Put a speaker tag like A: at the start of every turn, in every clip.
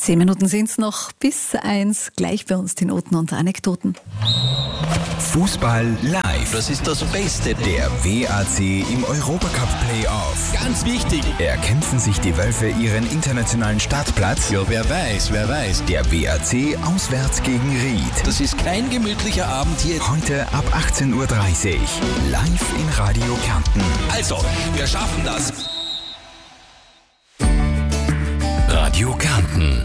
A: 10 Minuten sind es noch bis 1. Gleich bei uns die Noten und Anekdoten.
B: Fußball live.
C: Das ist das Beste.
B: Der WAC im Europacup Playoff.
C: Ganz wichtig.
B: Erkämpfen sich die Wölfe ihren internationalen Startplatz?
C: Ja, wer weiß.
B: Der WAC auswärts gegen Ried.
C: Das ist kein gemütlicher Abend hier.
B: Heute ab 18.30 Uhr. Live in Radio Kärnten.
C: Also, wir schaffen das.
B: Radio Kärnten.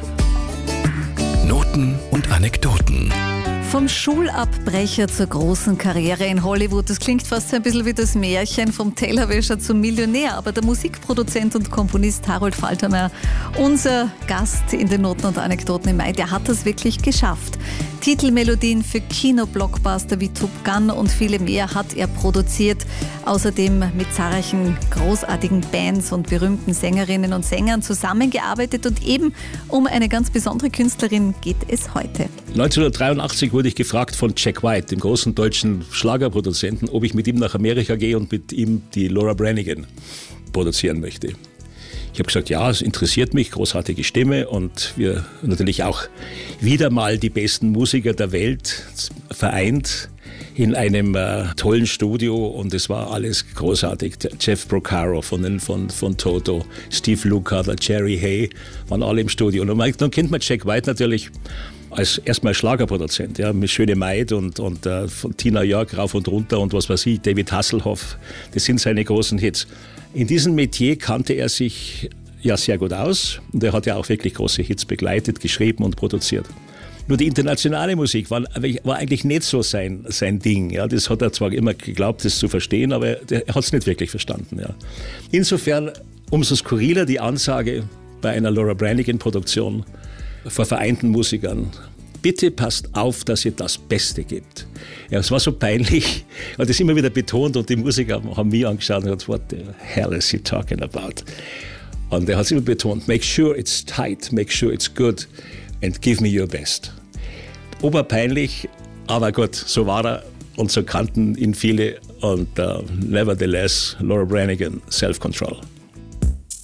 B: Noten und Anekdoten.
A: Vom Schulabbrecher zur großen Karriere in Hollywood. Das klingt fast so ein bisschen wie das Märchen vom Tellerwäscher zum Millionär. Aber der Musikproduzent und Komponist Harold Faltermeyer, unser Gast in den Noten und Anekdoten im Mai, der hat das wirklich geschafft. Titelmelodien für Kinoblockbuster wie Top Gun und viele mehr hat er produziert. Außerdem mit zahlreichen großartigen Bands und berühmten Sängerinnen und Sängern zusammengearbeitet. Und eben um eine ganz besondere Künstlerin geht es heute.
D: 1983 wurde ich gefragt von Jack White, dem großen deutschen Schlagerproduzenten, ob ich mit ihm nach Amerika gehe und mit ihm die Laura Branigan produzieren möchte. Ich habe gesagt, ja, es interessiert mich, großartige Stimme und wir natürlich auch wieder mal die besten Musiker der Welt vereint in einem tollen Studio und es war alles großartig. Jeff Porcaro von Toto, Steve Lukather, Jerry Hay waren alle im Studio. Und dann kennt man Jack White natürlich als erstmal Schlagerproduzent, ja, mit Schöne Maid und von Tina Jörg rauf und runter und was weiß ich, David Hasselhoff, das sind seine großen Hits. In diesem Metier kannte er sich ja sehr gut aus und er hat ja auch wirklich große Hits begleitet, geschrieben und produziert. Nur die internationale Musik war eigentlich nicht so sein Ding. Ja. Das hat er zwar immer geglaubt, das zu verstehen, aber er hat es nicht wirklich verstanden. Ja. Insofern umso skurriler die Ansage bei einer Laura Branigan-Produktion vor vereinten Musikern. Bitte passt auf, dass ihr das Beste gebt. Ja, es war so peinlich. Er hat das immer wieder betont und die Musiker haben mich angeschaut und gesagt, what the hell is he talking about? Und er hat es immer betont, make sure it's tight, make sure it's good and give me your best. Oberpeinlich, aber gut, so war er und so kannten ihn viele und nevertheless, Laura Branigan, Self-Control.